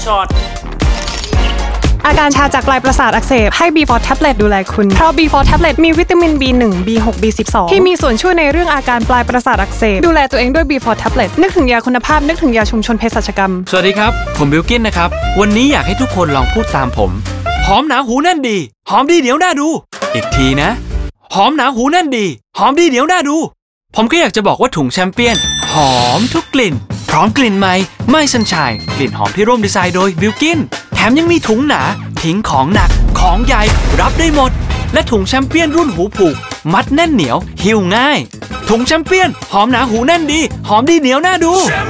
ช็อตอาการชาจากปลายประสาทอักเสบให้ B4 Tablet ดูแลคุณเพราะ B4 Tablet มีวิตามิน B1 B6 B12 ที่มีส่วนช่วยในเรื่องอาการปลายประสาทอักเสบดูแลตัวเองด้วย B4 Tablet นึกถึงยาคุณภาพนึกถึงยาชุมชนเภสัชกรรมสวัสดีครับผมบิลกินนะครับวันนี้อยากให้ทุกคนลองพูดตามผมหอมหนาหูแน่นดีหอมดีเดี๋ยวน่าดูอีกทีนะหอมหนาหูแน่นดีหอมดีเดี๋ยวน่าดูผมก็อยากจะบอกว่าถุงแชมเปี้ยนหอมทุกกลิ่นพร้อมกลิ่นใหม่ไม่สัญชัยกลิ่นหอมที่ร่วมดีไซน์โดยบิลกินแถมยังมีถุงหนาทิ้งของหนักของใหญ่รับได้หมดและถุงแชมเปี้ยนรุ่นหูผูกมัดแน่นเหนียวหิ้วง่ายถุงแชมเปี้ยนหอมหนาหูแน่นดีหอมดีเหนียวน่าดู